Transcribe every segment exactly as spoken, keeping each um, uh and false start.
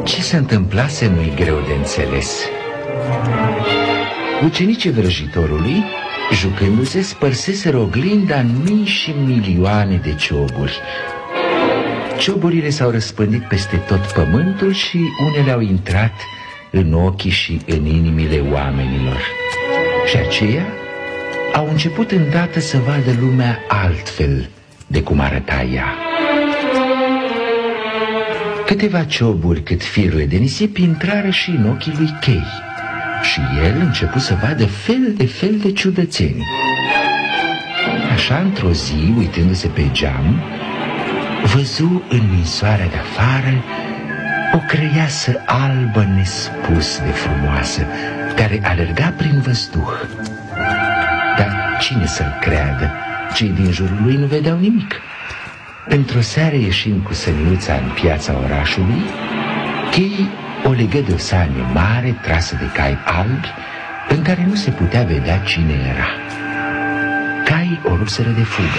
Ce se întâmplase nu-i greu de înțeles. Ucenicii vrăjitorului, jucându-se, spărseseră oglinda în mii și milioane de cioburi. Cioburile s-au răspândit peste tot pământul și unele au intrat în ochii și în inimile oamenilor. Și aceia au început îndată să vadă lumea altfel de cum arăta ea. Câteva cioburi cât firle de nisip intrară și în ochii lui Chei și el început să vadă fel de fel de ciudățenii. Așa, într-o zi, uitându-se pe geam, văzu în ninsoarea de afară o creiasă albă nespus de frumoasă, care alerga prin văzduh. Dar cine să-l creadă? Cei din jurul lui nu vedeau nimic. Într-o seară, ieșind cu săniuța în piața orașului, Chei o legă de o sanie mare trasă de cai albi, în care nu se putea vedea cine era. Caii o rupseră de fugă.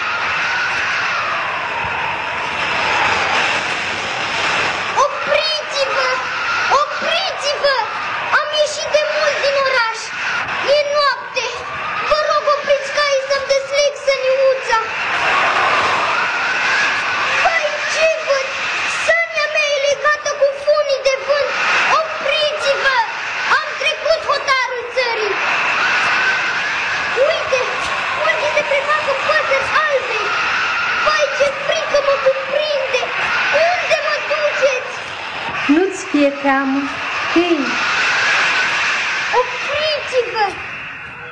Opriți-vă! Opriți-vă! Am ieșit de mult din oraș. E noapte. Vă rog, opriți caii să-mi desleg săniuța. Vai, ce văd? Sania mea e legată cu funii de vânt. Opriți-vă! Am trecut hotarul țării. Uite! Urchi se prefac în păsări albe. Vai, ce frică mă cuprinde! Unde mă duceți? Nu-ți fie teamă, Chei.